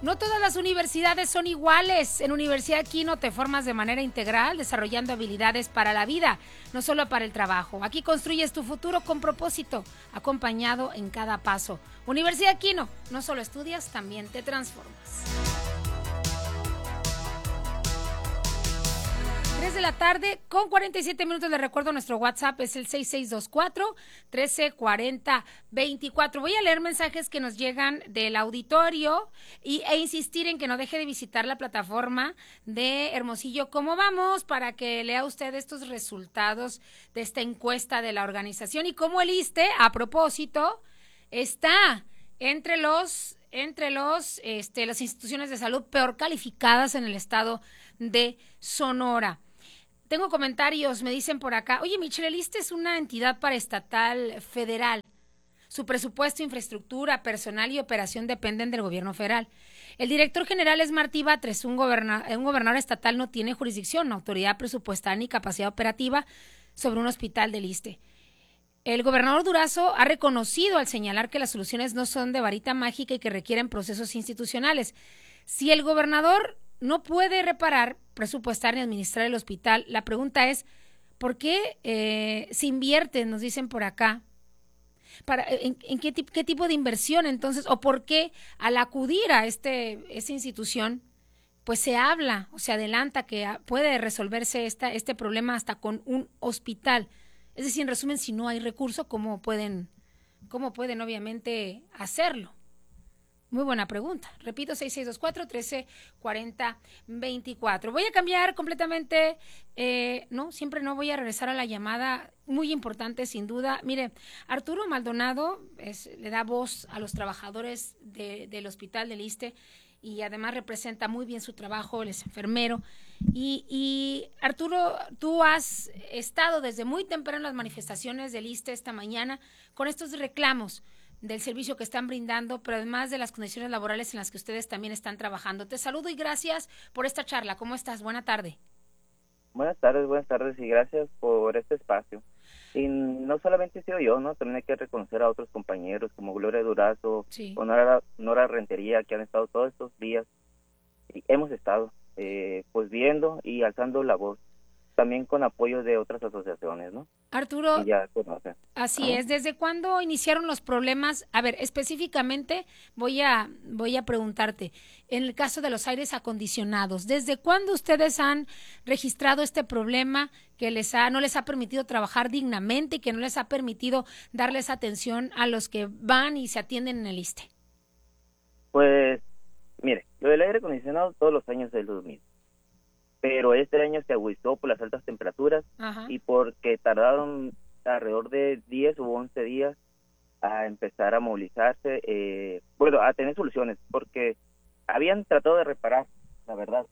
No todas las universidades son iguales. En Universidad Quino te formas de manera integral, desarrollando habilidades para la vida, no solo para el trabajo. Aquí construyes tu futuro con propósito, acompañado en cada paso. Universidad Quino, no solo estudias, también te transformas. 3 de la tarde con 47 minutos. Les recuerdo, nuestro WhatsApp es el 6624-1340-24. Voy a leer mensajes que nos llegan del auditorio e insistir en que no deje de visitar la plataforma de Hermosillo Cómo Vamos para que lea usted estos resultados de esta encuesta de la organización y cómo el ISSSTE, a propósito, está entre las instituciones de salud peor calificadas en el estado de Sonora. Tengo comentarios, me dicen por acá, oye, Michelle, el ISSSTE es una entidad paraestatal federal. Su presupuesto, infraestructura, personal y operación dependen del gobierno federal. El director general es Martí Batres, un gobernador estatal no tiene jurisdicción, autoridad presupuestal ni capacidad operativa sobre un hospital del ISSSTE. El gobernador Durazo ha reconocido al señalar que las soluciones no son de varita mágica y que requieren procesos institucionales. Si el gobernador no puede reparar, presupuestar ni administrar el hospital, la pregunta es, ¿por qué se invierte, nos dicen por acá? ¿En qué tipo de inversión entonces? ¿O por qué al acudir a esta institución, pues se habla o se adelanta que puede resolverse este problema hasta con un hospital? Es decir, en resumen, si no hay recurso, ¿cómo pueden obviamente hacerlo? Muy buena pregunta. Repito, 6624-1340-24. Voy a cambiar completamente, siempre no voy a regresar a la llamada, muy importante sin duda. Mire, Arturo Maldonado le da voz a los trabajadores del hospital del ISSSTE y además representa muy bien su trabajo, él es enfermero. Y Arturo, tú has estado desde muy temprano en las manifestaciones del ISSSTE esta mañana con estos reclamos del servicio que están brindando, pero además de las condiciones laborales en las que ustedes también están trabajando. Te saludo y gracias por esta charla. ¿Cómo estás? Buena tarde. Buenas tardes y gracias por este espacio. Y no solamente he sido yo, ¿no? También hay que reconocer a otros compañeros como Gloria Durazo, sí, o Nora Rentería, que han estado todos estos días. Y hemos estado pues viendo y alzando la voz, también con apoyo de otras asociaciones, ¿no? Arturo, Y ya conocen. así es. ¿Desde cuándo iniciaron los problemas? A ver, específicamente voy a preguntarte, en el caso de los aires acondicionados, ¿desde cuándo ustedes han registrado este problema que no les ha permitido trabajar dignamente y que no les ha permitido darles atención a los que van y se atienden en el ISSSTE? Pues, mire, lo del aire acondicionado todos los años es lo mismo, pero este año se agudizó por las altas temperaturas. Ajá. Y porque tardaron alrededor de 10 u 11 días a empezar a movilizarse, a tener soluciones, porque habían tratado de reparar, la verdad,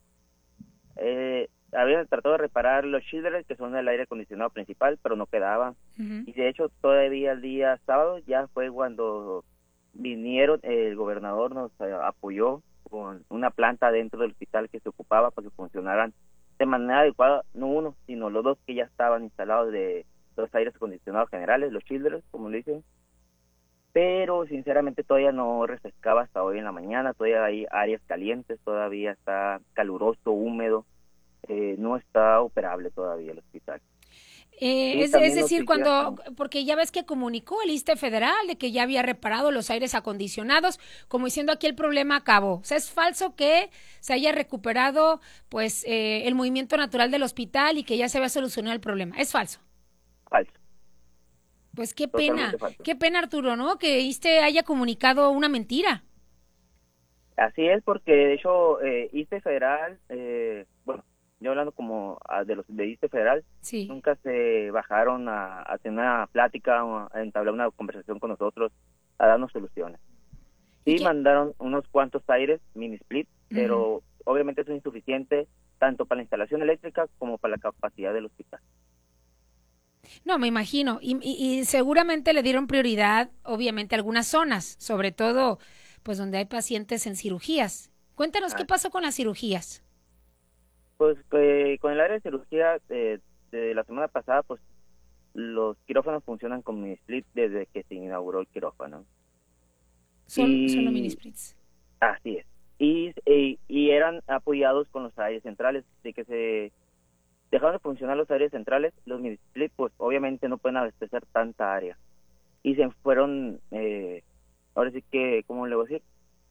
habían tratado de reparar los chillers, que son el aire acondicionado principal, pero no quedaban. Y de hecho todavía el día sábado ya fue cuando vinieron, el gobernador nos apoyó con una planta dentro del hospital que se ocupaba para que funcionaran de manera adecuada, no uno, sino los dos que ya estaban instalados de los aires acondicionados generales, los chillers, como le dicen. Pero sinceramente todavía no refrescaba hasta hoy en la mañana, todavía hay áreas calientes, todavía está caluroso, húmedo, no está operable todavía el hospital. Es decir, porque ya ves que comunicó el ISSSTE federal de que ya había reparado los aires acondicionados, como diciendo aquí el problema acabó. O sea, es falso que se haya recuperado pues el movimiento natural del hospital y que ya se había solucionado el problema. Es falso. Falso. Pues qué pena, Arturo, ¿no? Que ISSSTE haya comunicado una mentira. Así es, porque de hecho ISSSTE federal, yo hablando como de los de ISSSTE federal, sí, nunca se bajaron a tener una plática o a entablar una conversación con nosotros, a darnos soluciones. Sí mandaron unos cuantos aires mini split, pero obviamente eso es insuficiente tanto para la instalación eléctrica como para la capacidad del hospital. No, me imagino, y seguramente le dieron prioridad, obviamente, a algunas zonas, sobre todo, pues donde hay pacientes en cirugías. Cuéntanos qué pasó con las cirugías. Pues con el área de cirugía de la semana pasada, pues los quirófanos funcionan con mini split desde que se inauguró el quirófano. Solo mini splits. Así es. y eran apoyados con los áreas centrales. De que se dejaron de funcionar los áreas centrales, los municipios pues obviamente no pueden abastecer tanta área y se fueron, ahora sí que, ¿cómo le voy a decir?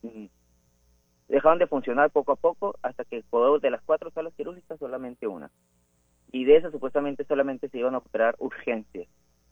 Dejaron de funcionar poco a poco hasta que de las 4 salas quirúrgicas solamente una, y de esas supuestamente solamente se iban a operar urgencias.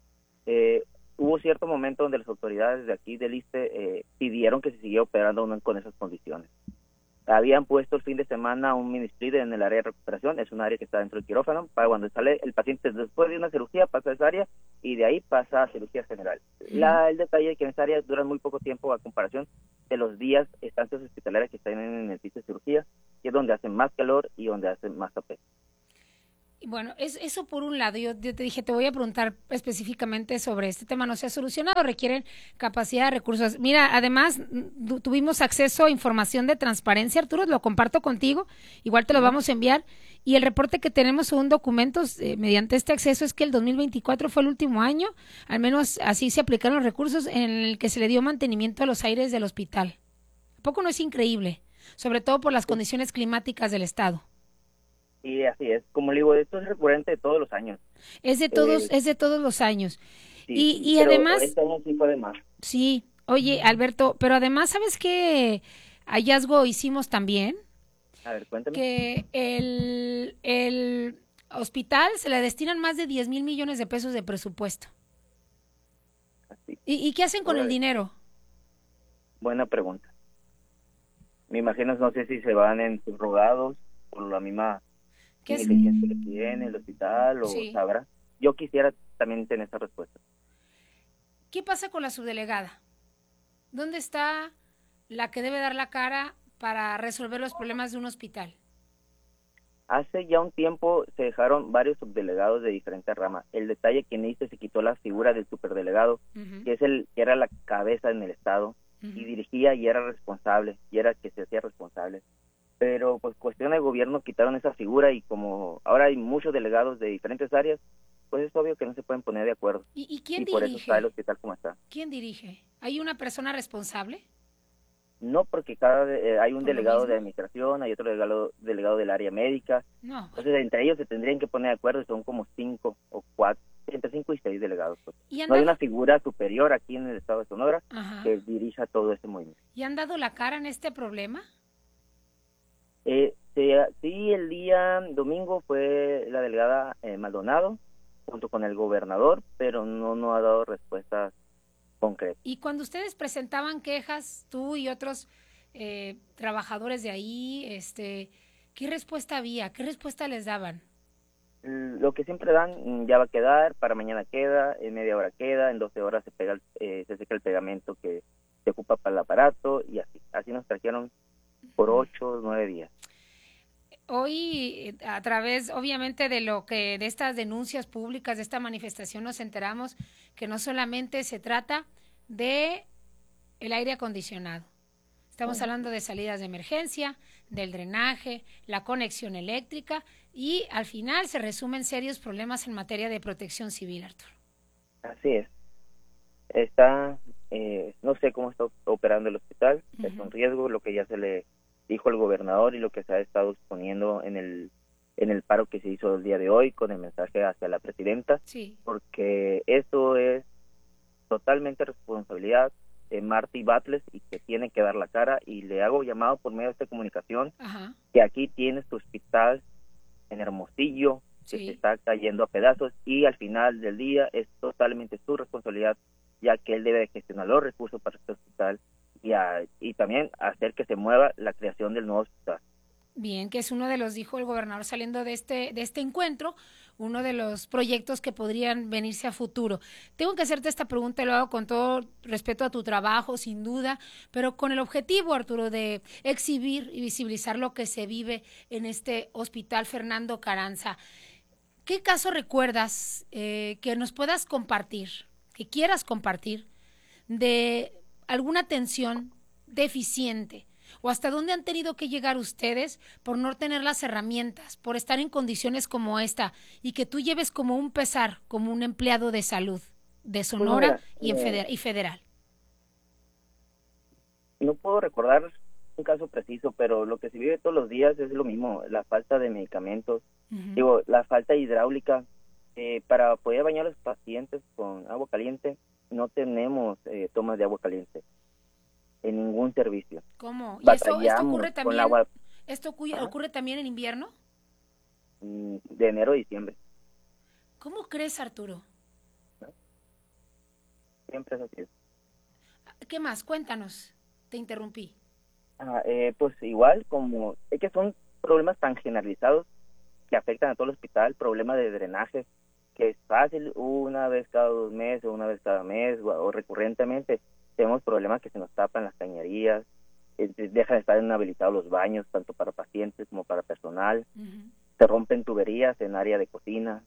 Hubo cierto momento donde las autoridades de aquí del ISSSTE pidieron que se siguiera operando con esas condiciones. Habían puesto el fin de semana un mini split en el área de recuperación, es un área que está dentro del quirófano, para cuando sale el paciente después de una cirugía pasa a esa área y de ahí pasa a cirugía general. El detalle es que en esa área duran muy poco tiempo a comparación de los días estancias hospitalarias que están en el piso de cirugía, que es donde hacen más calor y donde hacen más tapete. Bueno, eso por un lado. Yo te dije, te voy a preguntar específicamente sobre este tema. No se ha solucionado, requieren capacidad de recursos. Mira, además, tuvimos acceso a información de transparencia, Arturo, lo comparto contigo, igual te lo vamos a enviar. Y el reporte que tenemos según documentos mediante este acceso es que el 2024 fue el último año, al menos así se aplicaron los recursos en el que se le dio mantenimiento a los aires del hospital. ¿A poco no es increíble? Sobre todo por las condiciones climáticas del estado. Y así es, como le digo, esto es recurrente de todos los años. Es de todos los años. Sí, y además... Este año sí fue de más. Sí, oye, Alberto, pero además, ¿sabes qué hallazgo hicimos también? A ver, cuéntame. Que el hospital se le destinan más de 10,000 millones de pesos de presupuesto. Así. ¿Y qué hacen con el dinero? Buena pregunta. Me imagino, no sé si se van en subrogados por la misma negligencia que tiene el hospital o sabrá. Yo quisiera también tener esa respuesta. ¿Qué pasa con la subdelegada? ¿Dónde está la que debe dar la cara para resolver los problemas de un hospital? Hace ya un tiempo se dejaron varios subdelegados de diferentes ramas. El detalle que en este se quitó la figura del superdelegado, que es que era la cabeza en el estado, y dirigía y era responsable, y era que se hacía responsable. Pero pues cuestión de gobierno quitaron esa figura y como ahora hay muchos delegados de diferentes áreas, pues es obvio que no se pueden poner de acuerdo. ¿Y quién dirige? Por eso está el hospital como está. ¿Quién dirige? ¿Hay una persona responsable? No, porque hay un delegado de administración, hay otro delegado del área médica. No. Entonces entre ellos se tendrían que poner de acuerdo y son como 5 o 4, entre 5 y 6 delegados. Pues. No hay una figura superior aquí en el estado de Sonora que dirija todo este movimiento. ¿Y han dado la cara en este problema? Sí, el día domingo fue la delegada Maldonado junto con el gobernador, pero no ha dado respuestas concretas. Y cuando ustedes presentaban quejas, tú y otros trabajadores de ahí, ¿qué respuesta había? ¿Qué respuesta les daban? Lo que siempre dan, ya va a quedar, para mañana queda, en media hora queda, en 12 horas se seca el pegamento que se ocupa para el aparato y así nos trajeron por 8 o 9 días. Hoy, a través, obviamente, de estas denuncias públicas, de esta manifestación, nos enteramos que no solamente se trata de el aire acondicionado. Estamos hablando de salidas de emergencia, del drenaje, la conexión eléctrica y al final se resumen serios problemas en materia de protección civil, Arturo. Así es. No sé cómo está operando el hospital, es un riesgo lo que ya se le dijo el gobernador y lo que se ha estado exponiendo en el paro que se hizo el día de hoy con el mensaje hacia la presidenta, porque eso es totalmente responsabilidad de Martí Batres y que tiene que dar la cara, y le hago llamado por medio de esta comunicación que aquí tienes tu hospital en Hermosillo que se está cayendo a pedazos y al final del día es totalmente su responsabilidad, ya que él debe gestionar los recursos para este hospital y también hacer que se mueva la creación del nuevo hospital. Bien, que es uno de los, dijo el gobernador saliendo de este encuentro, uno de los proyectos que podrían venirse a futuro. Tengo que hacerte esta pregunta, lo hago con todo respeto a tu trabajo, sin duda, pero con el objetivo, Arturo, de exhibir y visibilizar lo que se vive en este hospital Fernando Carranza. ¿Qué caso recuerdas que nos puedas compartir, que quieras compartir, de alguna atención deficiente? ¿O hasta dónde han tenido que llegar ustedes por no tener las herramientas, por estar en condiciones como esta y que tú lleves como un pesar, como un empleado de salud de Sonora y federal? No puedo recordar un caso preciso, pero lo que se vive todos los días es lo mismo, la falta de medicamentos, la falta hidráulica. Para poder bañar a los pacientes con agua caliente, no tenemos tomas de agua caliente en ningún servicio. ¿Cómo? ¿Y esto ocurre con también? agua, ¿Esto ocurre también en invierno? de enero a diciembre. ¿Cómo crees, Arturo? Siempre es así. ¿Qué más? Cuéntanos. Te interrumpí. Pues igual, como es que son problemas tan generalizados que afectan a todo el hospital, problema de drenaje, que es fácil una vez cada 2 meses, una vez cada mes, o recurrentemente tenemos problemas que se nos tapan las cañerías, dejan de estar inhabilitados los baños, tanto para pacientes como para personal, se rompen tuberías en área de cocina.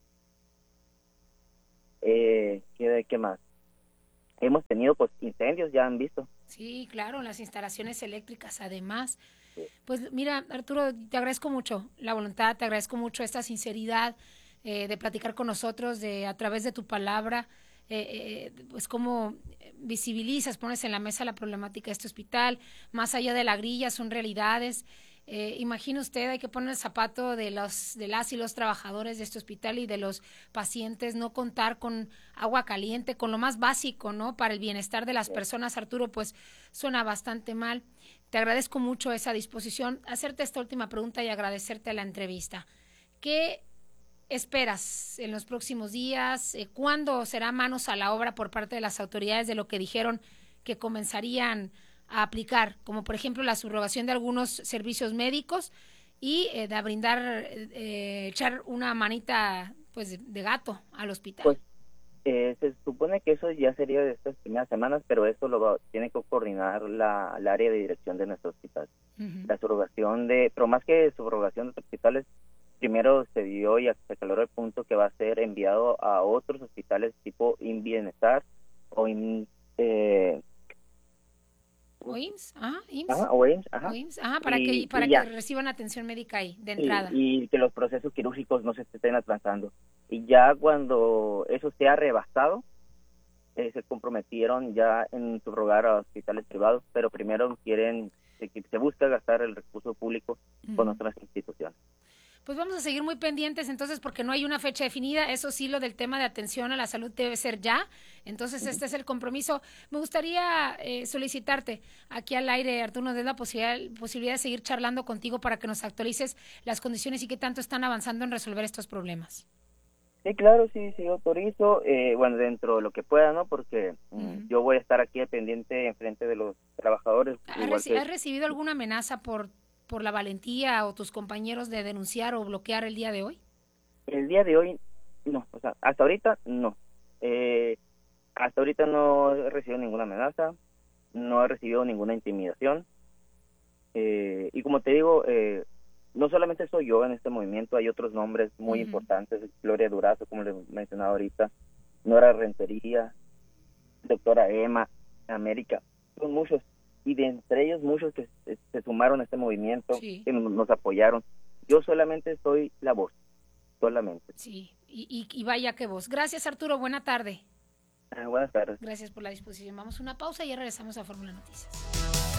¿Qué más? Hemos tenido pues incendios, ya han visto. Sí, claro, las instalaciones eléctricas además. Pues mira, Arturo, te agradezco mucho la voluntad, te agradezco mucho esta sinceridad de platicar con nosotros, de a través de tu palabra, pues cómo visibilizas, pones en la mesa la problemática de este hospital, más allá de la grilla, son realidades. Imagina usted, hay que poner el zapato de las y los trabajadores de este hospital y de los pacientes, no contar con agua caliente, con lo más básico, ¿no? Para el bienestar de las personas, Arturo, pues suena bastante mal. Te agradezco mucho esa disposición. Hacerte esta última pregunta y agradecerte la entrevista. ¿Qué esperas en los próximos días? ¿Cuándo será manos a la obra por parte de las autoridades de lo que dijeron que comenzarían a aplicar, como por ejemplo la subrogación de algunos servicios médicos y de brindar, echar una manita pues de gato al hospital? Pues se supone que eso ya sería de estas primeras semanas, pero eso tiene que coordinar la área de dirección de nuestro hospital. La subrogación pero más que subrogación de los hospitales, primero se dio y se aclaró el punto que va a ser enviado a otros hospitales tipo IMSS o IMSS, IMSS, para que reciban atención médica ahí, de entrada. Y que los procesos quirúrgicos no se estén atrasando. Y ya cuando eso sea rebasado, se comprometieron ya en subrogar a hospitales privados, pero primero se busca gastar el recurso público con otras instituciones. Pues vamos a seguir muy pendientes entonces porque no hay una fecha definida, eso sí, lo del tema de atención a la salud debe ser ya, entonces este es el compromiso. Me gustaría solicitarte aquí al aire, Arturo, nos des la posibilidad de seguir charlando contigo para que nos actualices las condiciones y qué tanto están avanzando en resolver estos problemas. Sí, claro, sí, autorizo, bueno, dentro de lo que pueda, ¿no? Porque yo voy a estar aquí al pendiente enfrente de los trabajadores. ¿Has recibido alguna amenaza por la valentía o tus compañeros de denunciar o bloquear el día de hoy? El día de hoy, no, o sea, hasta ahorita no. Hasta ahorita no he recibido ninguna amenaza, no he recibido ninguna intimidación. Y como te digo, no solamente soy yo en este movimiento, hay otros nombres muy importantes, Gloria Durazo, como les mencionaba ahorita, Nora Rentería, doctora Emma, América, son muchos. Y de entre ellos muchos que se sumaron a este movimiento, que nos apoyaron. Yo solamente soy la voz, solamente. Sí, y vaya que voz. Gracias, Arturo, buena tarde. Buenas tardes. Gracias por la disposición. Vamos a una pausa y ya regresamos a Fórmula Noticias.